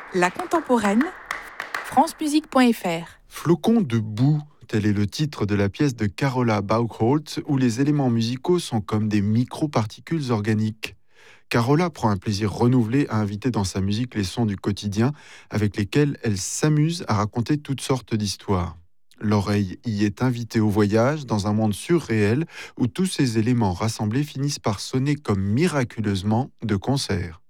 La contemporaine, francemusique.fr. Flocon de boue, tel est le titre de la pièce de Carola Bauchholz, où les éléments musicaux sont comme des microparticules organiques. Carola prend un plaisir renouvelé à inviter dans sa musique les sons du quotidien, avec lesquels elle s'amuse à raconter toutes sortes d'histoires. L'oreille y est invitée au voyage dans un monde surréel où tous ces éléments rassemblés finissent par sonner comme miraculeusement de concert.